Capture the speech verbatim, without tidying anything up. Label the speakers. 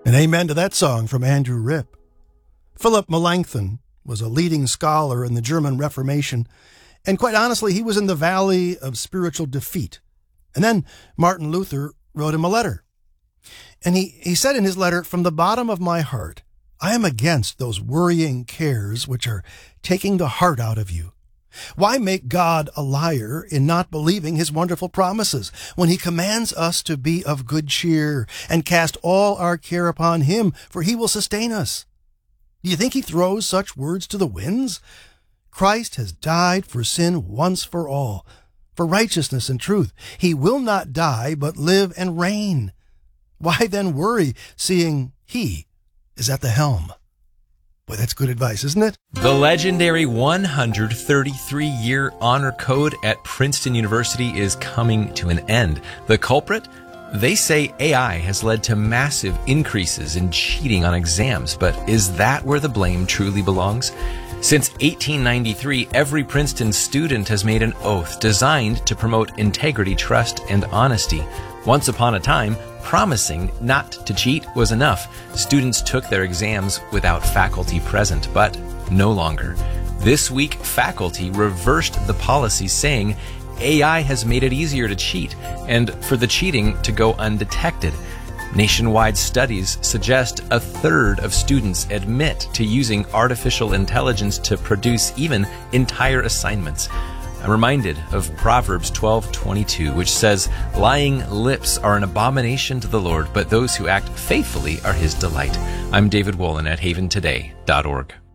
Speaker 1: An amen to that song from Andrew Ripp. Philip Melanchthon was a leading scholar in the German Reformation, and quite honestly, he was in the valley of spiritual defeat. And then Martin Luther wrote him a letter. And he, he said in his letter, "From the bottom of my heart, I am against those worrying cares which are taking the heart out of you. Why make God a liar in not believing his wonderful promises when he commands us to be of good cheer and cast all our care upon him, for he will sustain us? Do you think he throws such words to the winds? Christ has died for sin once for all, for righteousness and truth. He will not die, but live and reign. Why then worry, seeing he is at the helm?" Boy, that's good advice, isn't it?
Speaker 2: The legendary one hundred thirty-three year honor code at Princeton University is coming to an end. The culprit? They say A I has led to massive increases in cheating on exams, but is that where the blame truly belongs? Since eighteen ninety-three, every Princeton student has made an oath designed to promote integrity, trust, and honesty. Once upon a time, promising not to cheat was enough. Students took their exams without faculty present, but no longer. This week, faculty reversed the policy, saying A I has made it easier to cheat and for the cheating to go undetected. Nationwide studies suggest a third of students admit to using artificial intelligence to produce even entire assignments. I'm reminded of Proverbs twelve twenty-two, which says, "Lying lips are an abomination to the Lord, but those who act faithfully are his delight." I'm David Wolin at haven today dot org.